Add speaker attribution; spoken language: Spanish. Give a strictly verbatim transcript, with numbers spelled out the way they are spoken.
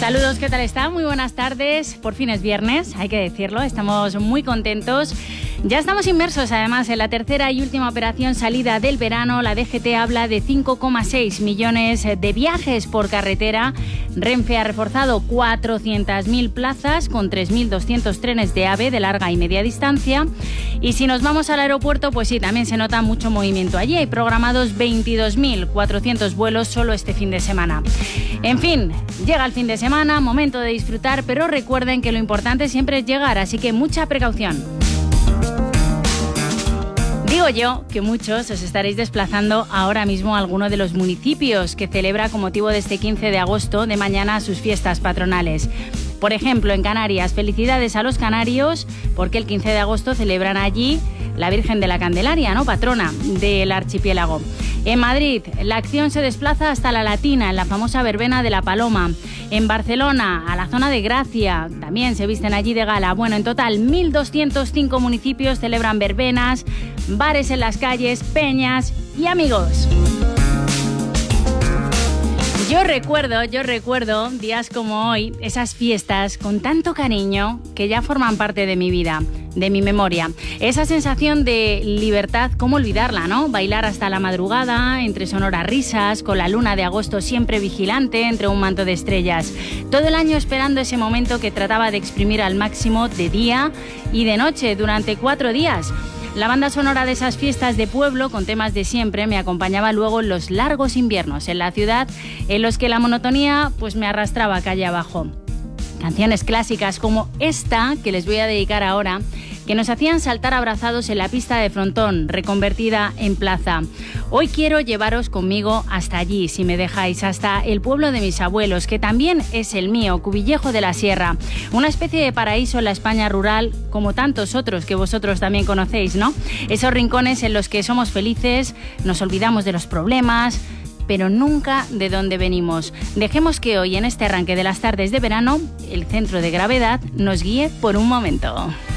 Speaker 1: Saludos, ¿qué tal está? Muy buenas tardes. Por fin es viernes, hay que decirlo. Estamos muy contentos. Ya estamos inmersos, además, en la tercera y última operación salida del verano. La D G T habla de cinco coma seis millones de viajes por carretera. Renfe ha reforzado cuatrocientas mil plazas con tres mil doscientos trenes de AVE de larga y media distancia. Y si nos vamos al aeropuerto, pues sí, también se nota mucho movimiento allí. Hay programados veintidós mil cuatrocientos vuelos solo este fin de semana. En fin, llega el fin de semana, momento de disfrutar, pero recuerden que lo importante siempre es llegar, así que mucha precaución. Digo yo que muchos os estaréis desplazando ahora mismo a alguno de los municipios que celebra con motivo de este quince de agosto de mañana sus fiestas patronales. Por ejemplo, en Canarias, felicidades a los canarios porque el quince de agosto celebran allí la Virgen de la Candelaria, ¿no? Patrona del archipiélago. En Madrid, la acción se desplaza hasta la Latina, en la famosa verbena de la Paloma. En Barcelona, a la zona de Gracia, también se visten allí de gala. Bueno, en total, mil doscientos cinco municipios celebran verbenas, bares en las calles, peñas y amigos. Yo recuerdo, yo recuerdo días como hoy, esas fiestas con tanto cariño que ya forman parte de mi vida, de mi memoria. Esa sensación de libertad, ¿cómo olvidarla, no? Bailar hasta la madrugada, entre sonoras risas, con la luna de agosto siempre vigilante entre un manto de estrellas. Todo el año esperando ese momento que trataba de exprimir al máximo de día y de noche durante cuatro días. La banda sonora de esas fiestas de pueblo con temas de siempre me acompañaba luego en los largos inviernos en la ciudad en los que la monotonía pues me arrastraba calle abajo. Canciones clásicas como esta que les voy a dedicar ahora, que nos hacían saltar abrazados en la pista de frontón, reconvertida en plaza. Hoy quiero llevaros conmigo hasta allí, si me dejáis, hasta el pueblo de mis abuelos, que también es el mío, Cuvillejo de la Sierra. Una especie de paraíso en la España rural, como tantos otros que vosotros también conocéis, ¿no? Esos rincones en los que somos felices, nos olvidamos de los problemas, pero nunca de dónde venimos. Dejemos que hoy, en este arranque de las tardes de verano, el centro de gravedad nos guíe por un momento.